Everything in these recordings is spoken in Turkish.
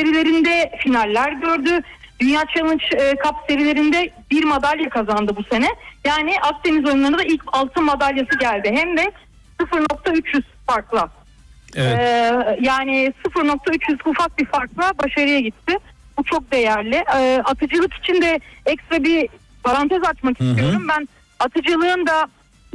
serilerinde finaller gördü. Dünya Challenge Cup serilerinde bir madalya kazandı bu sene. Yani Akdeniz oyunlarında da ilk altın madalyası geldi. Hem de 0.300 farkla. Evet. Yani 0.300 ufak bir farkla başarıya gitti. Bu çok değerli. Atıcılık için de ekstra bir parantez açmak istiyorum. Ben atıcılığın da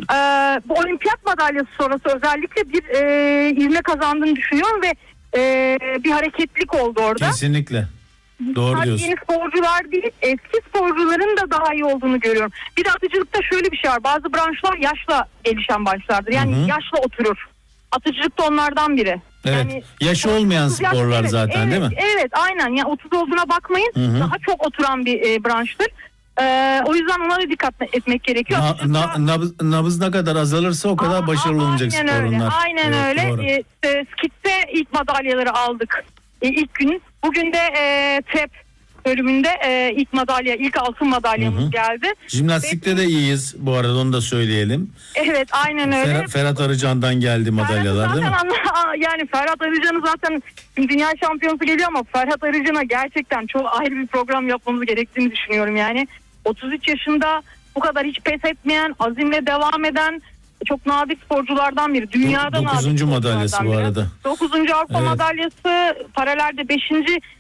bu olimpiyat madalyası sonrası özellikle bir ivme kazandığını düşünüyorum ve bir hareketlilik oldu orada. Kesinlikle. Doğru diyorsun. Yeni sporcular değil, eski sporcuların da daha iyi olduğunu görüyorum. Bir de atıcılıkta şöyle bir şey var. Bazı branşlar yaşla gelişen branşlardır. Yani yaşla oturur. Atıcılık da onlardan biri. Evet. Yani, yaşı olmayan sporlar zaten değil mi? Evet, aynen. Yani 30 olduğuna bakmayın. Daha çok oturan bir branştır. O yüzden ona da dikkat etmek gerekiyor. Nabız ne kadar azalırsa o kadar başarılı olacak sporlar. Aynen öyle. Skitte ilk madalyaları aldık. İlk gün. Bugün de TEP bölümünde ilk altın madalyamız geldi. Jimnastikte de iyiyiz bu arada, onu da söyleyelim. Evet, aynen öyle. Ferhat Arıcan'dan geldi madalyalar değil mi? Yani Ferhat Arıcan'ı zaten dünya şampiyonası geliyor ama Ferhat Arıcan'a gerçekten çok ayrı bir program yapmamız gerektiğini düşünüyorum yani. 33 yaşında bu kadar hiç pes etmeyen, azimle devam eden çok nadir sporculardan biri. Dünyada 9. madalyası bu arada. 9. Avrupa madalyası, paralelde 5.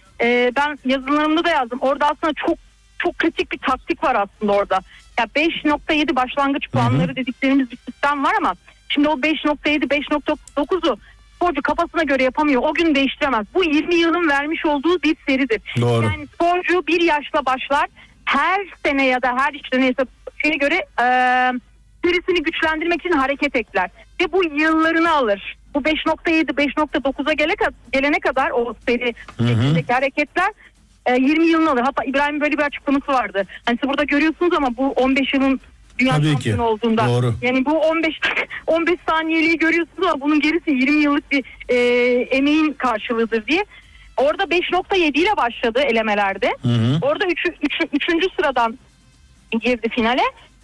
Ben yazılarımda da yazdım. Orada aslında çok kritik bir taktik var aslında orada. Ya 5.7 başlangıç puanları dediklerimiz bir sistem var ama şimdi o 5.7, 5.9'u sporcu kafasına göre yapamıyor. O gün değiştiremez. Bu 20 yılın vermiş olduğu bir seridir. Doğru. Yani sporcu bir yaşla başlar. Her sene ya da her işte neyse şeye göre serisini güçlendirmek için hareket ekler. Ve bu yıllarını alır. Bu 5.7, 5.9'a gelene kadar o seri şeklindeki hareketler 20 yılını alır. Hatta İbrahim'in böyle bir açıklaması vardı. Hani siz burada görüyorsunuz ama bu 15 yılın dünya şampiyonu olduğunda. Doğru. Yani bu 15 saniyeliği görüyorsunuz ama bunun gerisi 20 yıllık bir emeğin karşılığıdır diye. Orada 5.7 ile başladı elemelerde. Orada 3. sıradan girdi finale.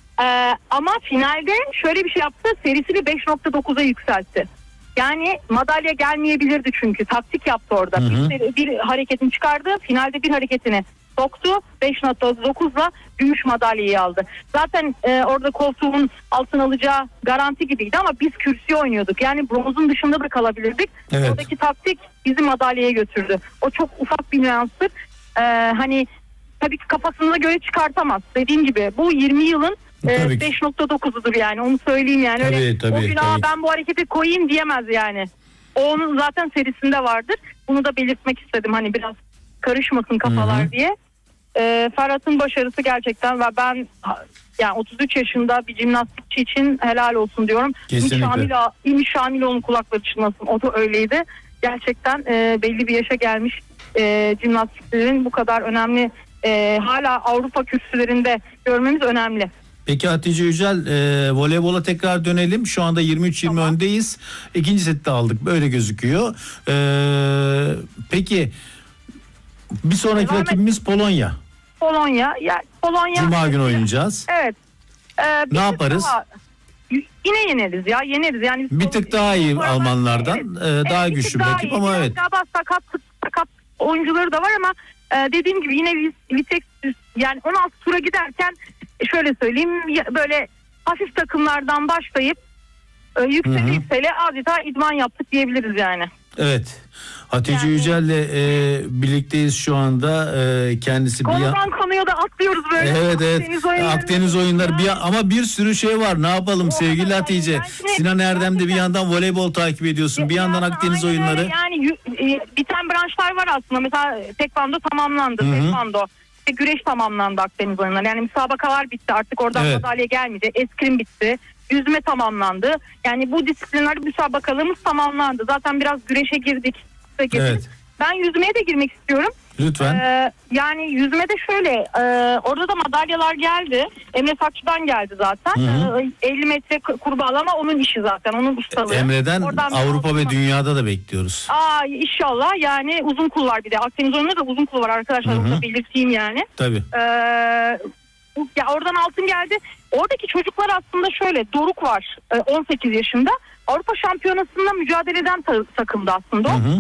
Ama finalde şöyle bir şey yaptı. Serisini 5.9'a yükseltti. Yani madalya gelmeyebilirdi çünkü. Taktik yaptı orada. Bir hareketini çıkardı. Finalde bir hareketini soktu. 5.9'la gümüş madalyayı aldı. Zaten orada koltuğun altın alacağı garanti gibiydi ama biz kürsüye oynuyorduk. Yani bronzun dışında da kalabilirdik. Evet. Oradaki taktik bizi madalyaya götürdü. O çok ufak bir nüanstır. Hani tabii ki kafasına göre çıkartamaz. Dediğim gibi bu 20 yılın 5.9'udur yani, onu söyleyeyim yani. Tabii, o gün ben bu hareketi koyayım diyemez yani. O onun zaten serisinde vardır. Bunu da belirtmek istedim hani biraz karışmasın kafalar diye. Ferhat'ın başarısı gerçekten ve ben yani 33 yaşında bir jimnastikçi için helal olsun diyorum. Kesinlikle. İmiş Şamiloğlu'nun kulakları çınlasın. O da öyleydi. Gerçekten belli bir yaşa gelmiş jimnastiklerin bu kadar önemli hala Avrupa kürsülerinde görmemiz önemli. Peki Hatice Yücel, voleybola tekrar dönelim. Şu anda 23-20 öndeyiz. İkinci sette aldık. Böyle gözüküyor. Peki bir sonraki rakibimiz Polonya. Polonya. Cuma günü oynayacağız. Evet. Ne yaparız? Yine yeneriz ya. Yeneriz. Yani bir tık daha iyi Almanlardan. Daha güçlü bir rakip ama evet. Galiba sakat oyuncuları da var ama dediğim gibi yine vites yani 16 tura giderken şöyle söyleyeyim, böyle hafif takımlardan başlayıp yüksele adeta idman yaptık diyebiliriz yani. Evet. Hatice Yücel'le birlikteyiz şu anda. Kendisi konudan konuya da atlıyoruz böyle. Evet. Akdeniz oyunları ama bir sürü şey var. Ne yapalım sevgili Hatice? Sinan Erdem'de bir yandan voleybol takip ediyorsun. Bir yandan Akdeniz oyunları. Yani biten branşlar var aslında. Mesela tekvando tamamlandı. Tekvando. Güreş tamamlandı Akdeniz oyunları. Yani müsabakalar bitti. Artık oradan madalya gelmedi. Eskrim bitti. Yüzme tamamlandı. Yani bu disiplinler müsabakalarımız tamamlandı. Zaten biraz güreşe girdik. Evet. Ben yüzmeye de girmek istiyorum. Lütfen. Yani yüzmede şöyle orada da madalyalar geldi. Emre Sakçı'dan geldi zaten. 50 metre kurbağalama onun işi zaten. Onun ustalığı. Emre'den oradan Avrupa ve dünyada da bekliyoruz. İnşallah yani uzun kulvar bir de. Akdeniz oyununda da uzun kulvar arkadaşlar. Onu da belirteyim yani. Tabii. Ya oradan altın geldi. Oradaki çocuklar aslında şöyle. Doruk var 18 yaşında. Avrupa Şampiyonası'nda mücadele eden takımda aslında o.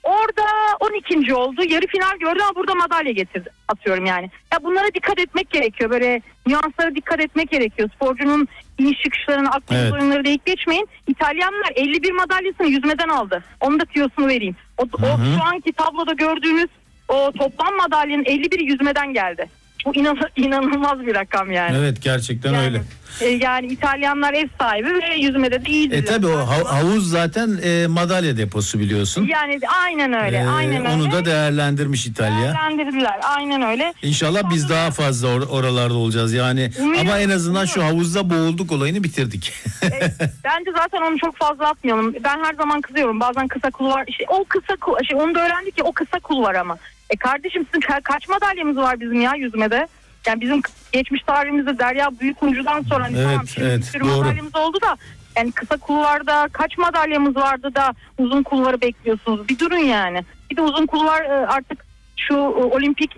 Orada 12. oldu. Yarı final gördü ama burada madalya getirdi. Atıyorum yani. Ya bunlara dikkat etmek gerekiyor. Böyle nüanslara dikkat etmek gerekiyor. Sporcunun iniş çıkışlarını, Akdeniz oyunları deyip geçmeyin. İtalyanlar 51 madalyasını yüzmeden aldı. Onun da tüyosunu vereyim. O şu anki tabloda gördüğünüz o toplam madalyanın 51'i yüzmeden geldi. Bu inanılmaz bir rakam yani. Evet, gerçekten yani, öyle. Yani İtalyanlar ev sahibi ve yüzmede de iyidir. Tabii o havuz zaten madalya deposu biliyorsun. Yani aynen öyle. Aynen onu öyle. da değerlendirmiş İtalya. Değerlendirdiler. Aynen öyle. İnşallah biz daha fazla oralarda olacağız yani. Umuyorum, ama en azından şu havuzda boğulduk olayını bitirdik. Bence zaten onu çok fazla atmayalım. Ben her zaman kızıyorum. Bazen kısa kulvar. İşte o kısa onu da öğrendik ya, o kısa kulvar ama. Kardeşim sizin kaç madalyamız var bizim ya yüzmede? Yani bizim geçmiş tarihimizde Derya Büyükuncu'dan sonra hani tamam şimdi bir sürü madalyamız oldu da yani kısa kulvarda kaç madalyamız vardı da uzun kulvarı bekliyorsunuz? Bir durun yani. Bir de uzun kulvar artık şu olimpik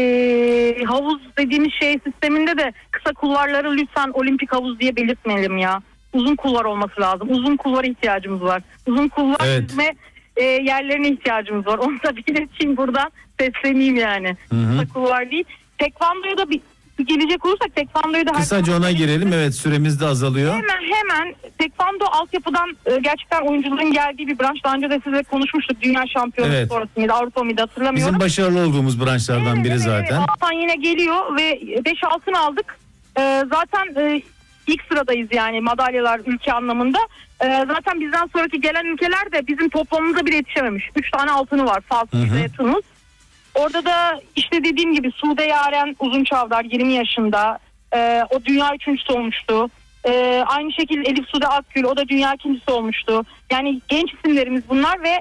havuz dediğimiz sisteminde de kısa kulvarları lütfen olimpik havuz diye belirtmeyelim ya. Uzun kulvar olması lazım. Uzun kulvara ihtiyacımız var. Uzun kulvar yüzme yerlerine ihtiyacımız var. Onu da belirteyim buradan, sesleneyim yani. Kısa kulvar değil. Tekvando'ya da bir gelecek olursak Tekvando'yu da kısaca ona girelim. Evet, süremiz de azalıyor. Hemen Tekvando altyapıdan gerçekten oyuncuların geldiği bir branş. Daha önce de size konuşmuştuk. Dünya şampiyonu sonrası mıydı, Avrupa mıydı hatırlamıyorum. Bizim başarılı olduğumuz branşlardan biri zaten. Alttan yine geliyor ve 5 altın aldık. Zaten ilk sıradayız yani madalyalar ülke anlamında. Zaten bizden sonraki gelen ülkeler de bizim toplamımıza bile yetişememiş. 3 tane altını var. Fas, Tunus. Orada da işte dediğim gibi Sude Yaren Uzunçavdar 20 yaşında. O dünya üçüncüsü olmuştu. Aynı şekilde Elif Sude Akgül, o da dünya ikincisi olmuştu. Yani genç isimlerimiz bunlar ve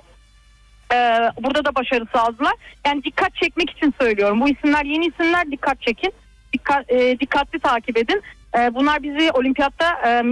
burada da başarı sağladılar. Yani dikkat çekmek için söylüyorum. Bu isimler yeni isimler, dikkat çekin. Dikkatli takip edin. Bunlar bizi olimpiyatta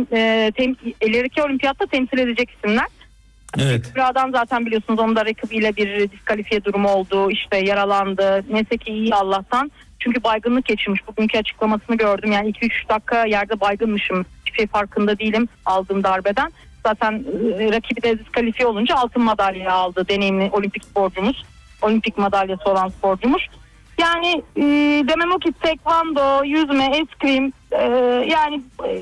ileriki olimpiyatta temsil edecek isimler. Evet. Kübra'dan zaten biliyorsunuz onun da rakibiyle bir diskalifiye durumu oldu. İşte yaralandı. Neyse ki iyi Allah'tan. Çünkü baygınlık geçirmiş. Bugünkü açıklamasını gördüm. Yani 2-3 dakika yerde baygınmışım. Hiçbir şey farkında değilim aldığım darbeden. Zaten rakibi de diskalifiye olunca altın madalya aldı. Deneyimli olimpik sporcumuz. Olimpik madalyası olan sporcumuz. Yani demem o ki tekvando, yüzme, eskrim yani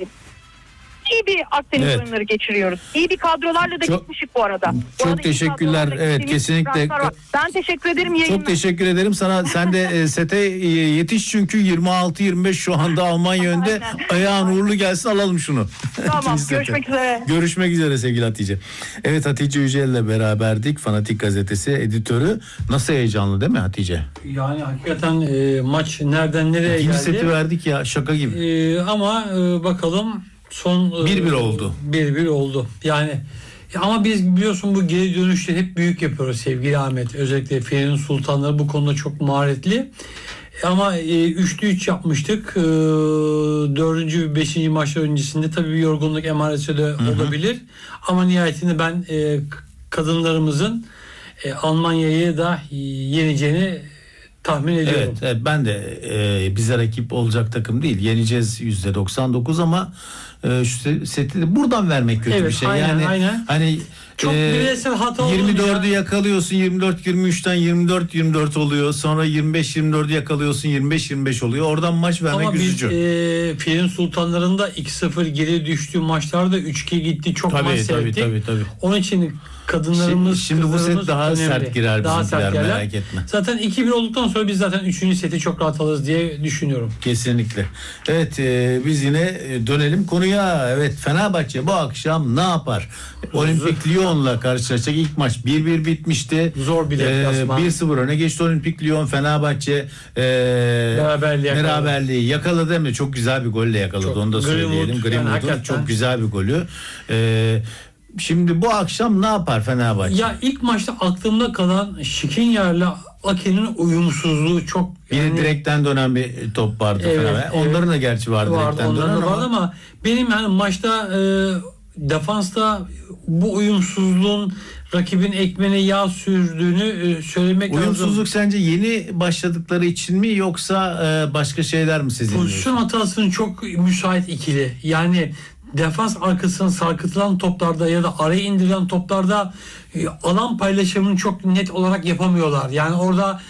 iyi bir Akdeniz oyunları geçiriyoruz. İyi bir kadrolarla da gitmişik bu arada. Çok teşekkürler. Evet, kesinlikle. Ben teşekkür ederim. Çok teşekkür ederim sana. Sen de sete yetiş çünkü 26-25 şu anda Almanya önde. Ayağın uğurlu gelsin, alalım şunu. Tamam, görüşmek üzere. Görüşmek üzere sevgili Hatice. Evet, Hatice Yücel'le beraberdik. Fanatik Gazetesi editörü. Nasıl heyecanlı değil mi Hatice? Yani hakikaten maç nereden nereye İkinci geldi. seti verdik ya, şaka gibi. Ama bakalım son 1-1 oldu. 1-1 oldu. Yani ama biz biliyorsun bu geri dönüşleri hep büyük yapıyoruz sevgili Ahmet. Özellikle Fener'in sultanları bu konuda çok maharetli. Ama 3'lü 3 yapmıştık. 4. ve 5. maçlar öncesinde tabii bir yorgunluk emaresi de olabilir. Ama nihayetinde ben kadınlarımızın Almanya'yı da yeneceğini tahmin ediyorum. Evet, ben de bize rakip olacak takım değil. Yeneceğiz %99 ama şu seti de buradan vermek kötü bir şey. Aynen. Hani çok bireysel hata 24'ü yakalıyorsun, 24-23'ten 24-24 oluyor. Sonra 25-24'ü yakalıyorsun, 25-25 oluyor. Oradan maç vermek ama üzücü. Ama biz Firin Sultanları'nda 2-0 geri düştüğü maçlarda 3-2 gitti. Çok maç seyrettik. Tabii. Onun için kadınlarımız şimdi bu set daha önemli. sert girer daha bizimkiler, sert merak etme. Zaten 2-1 olduktan sonra biz zaten 3. seti çok rahat alırız diye düşünüyorum. Kesinlikle. Evet, biz yine dönelim konuya. Evet, Fenerbahçe bu akşam ne yapar? Olimpik Lyon'la karşılaşacak. İlk maç 1-1 bitmişti. Zor bir deplasman. 1-0 öne geçti Olimpik Lyon. Fenerbahçe beraberliği yakaladı, değil mi? Çok güzel bir golle yakaladı. Onu da söyleyelim. Greenwood'un çok güzel bir golü. Şimdi bu akşam ne yapar Fenerbahçe? Ya ilk maçta aklımda kalan Skriniar'la Ake'nin uyumsuzluğu çok. Yine direkten dönen bir top vardı Fenerbahçe. Onların da gerçi vardı direkten dönen ama benim maçta defansta bu uyumsuzluğun rakibin ekmeğine yağ sürdüğünü söylemek lazım. Uyumsuzluk sence yeni başladıkları için mi yoksa başka şeyler mi sizin? Pozisyon hatasının çok müsait ikili. Yani defans arkasına sarkıtılan toplarda ya da araya indirilen toplarda alan paylaşımını çok net olarak yapamıyorlar. Yani orada